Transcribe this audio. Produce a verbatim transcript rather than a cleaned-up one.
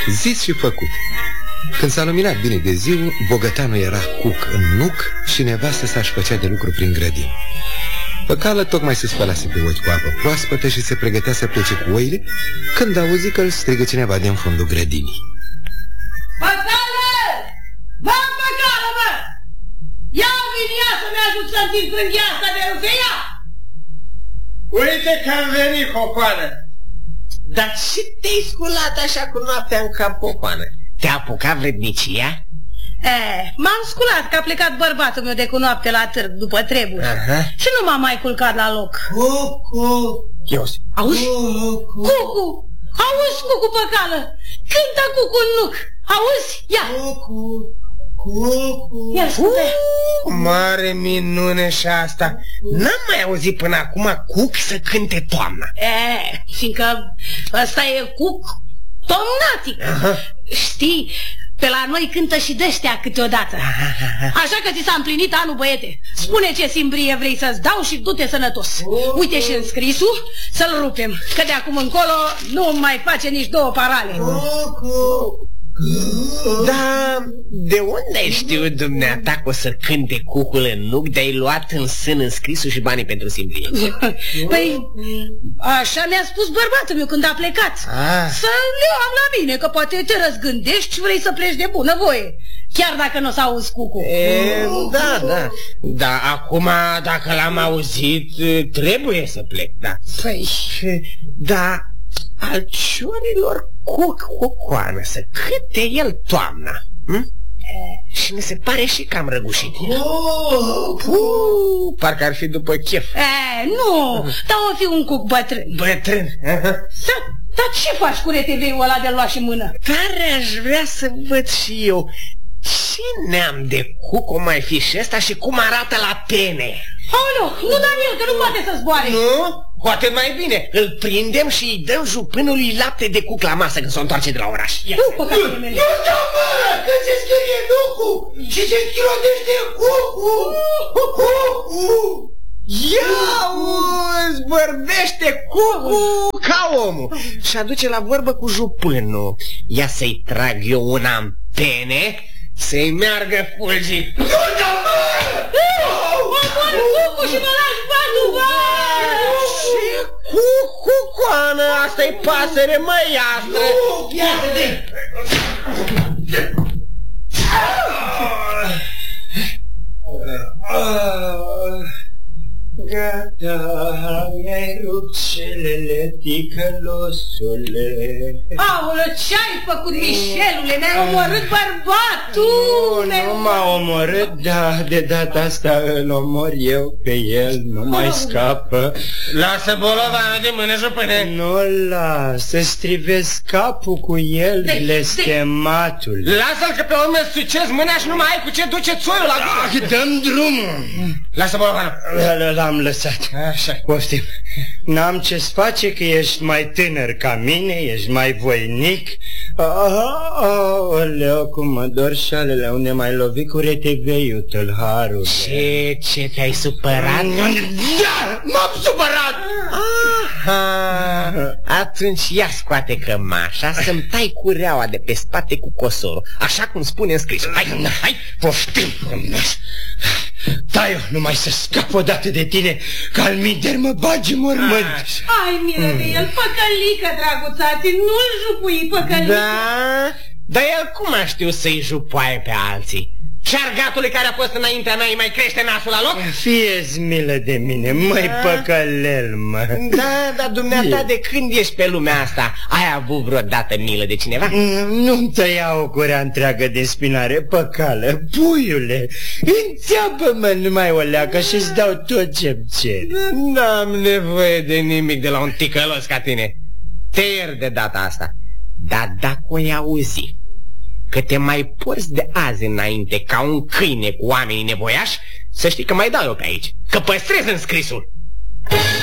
Zis și făcut. Când s-a luminat bine de zi, bogătanul era cuc în nuc și nevastă sa-și făcea de lucru prin grădini. Păcală tocmai se spălase pe ochi cu apă proaspătă și se pregătea să plece cu oile, când auzi că îl strigă cineva din fundul grădinii. Păcală! Bă, Păcală, bă! Ia vin ea să-mi ajut să-mi țin frânghia asta de rufeia! Uite că am venit, Popoană! Dar ce te-ai sculat așa cu noaptea în cap, Popoană? Te-a apucat vrednicia? Eh, m-am sculat că a plecat bărbatul meu de cu noapte la târg după treburi. Aha. Și nu m-am mai culcat la loc. Cucu! Auzi? Auzi? Cucu! Cucu! Auzi, Cucu, Păcală! Cântă Cucu în nuc! Auzi? Ia! Cucu! Cucu! Ia ascultă! Mare minune și asta! N-am mai auzit până acum cuc să cânte toamna. Eh, fiindcă ăsta e cuc tomnatic. Aha. Știi, pe la noi cântă și de-aștia câteodată. Așa că ți s-a împlinit anul, băiete. Spune ce simbrie vrei să-ți dau și du-te sănătos. Uite și înscrisul, să-l rupem, că de acum încolo nu mai face nici două parale. Da, de unde ai știut dumneata că o să cânte cucul în nuc de-ai luat în sân înscrisul și banii pentru simbrie? Păi, așa mi-a spus bărbatul meu când a plecat. Ah. Să le am la mine, că poate te răzgândești și vrei să pleci de bunăvoie, chiar dacă nu o să auzi cucu. E, da, da. Da, acum, dacă l-am auzit, trebuie să plec, da. Păi... Da, al ciorilor cuc cucoană să câte el toamna. Hm? E, și mi se pare și cam răgușit. Uh, uh, parcă ar fi după chef. E, nu, dar o fi un cuc bătrân. Bătrân? Da, dar ce faci cu R T V-ul ăla de luat și mână? Tare aș vrea să văd și eu ce neam de cuc o mai fi și ăsta și cum arată la pene. Aoleu, nu da el, că nu poate să zboare. Nu? Cu atât mai bine. Îl prindem și îi dăm jupânului lapte de cuc la masă când s-o întoarce de la oraș. Nu, păcatele mele. Nu, da, mă, că se scrie nucu și se chirotește cucu. Cucu. Ia uzi, vorbește cucu ca omul și aduce la vorbă cu jupânul. Ia să-i trag eu una în pene, să-i meargă fulgii. Nu, da, mă! Mă mor cucu și mă lași patul, bă! Ce cucucoană? Asta-i pasăre măiastră. Nu, iată-te! Gata, mi-ai rupt celele, ticălosule. Aoleu, ce-ai făcut, Mișelule? Mi-ai omorât bărbatul! Nu, nu m-a omorât, dar de data asta îl omor eu pe el, nu mai scapă. Lasă bolovană de mână, jupâne. Nu lasă, strivesc capul cu el, blestematul. Lasă-l că pe urmă sucezi mâna și nu mai ai cu ce duce țoiul la gură. Dăm drumul. Lasă bolovană. L-am lăsat. Așa. Poftim. N-am ce-ți face că ești mai tânăr ca mine, ești mai voinic. Aoleu, cum mă dor șalele, unde m-ai lovit cu R T V-ul, tâlharul. Ce, ce te-ai supărat? Da, m-am supărat! Aha, atunci ia scoate cămașa să-mi tai cureaua de pe spate cu cosorul, așa cum spune în scrisul. Hai, hai, poftim! Tai-o, numai să scap odată de tine, că alminteri mă bagi în mormânt. Ai milă de el, păcălică, draguțații, nu-l jupui, păcălică. Da? Dar el cum a știut să-i jupoaie pe alții? Șargatului care a fost înaintea mea îi mai crește nasul la loc? Fie-ți milă de mine, măi da. Păcălel, mă. Da, dar dumneata de când ești pe lumea asta, ai avut vreodată milă de cineva? Nu-mi tăia o curea întreagă din spinare, Păcală, puiule. Înțeapă-mă numai o leacă și-ți dau tot ce-mi cer. N-am nevoie de nimic de la un ticălos ca tine. Te iert de data asta. Dar dacă o-i auzi că te mai porți de azi înainte ca un câine cu oamenii nevoiași, să știi că mai dau eu pe aici, că păstrez înscrisul.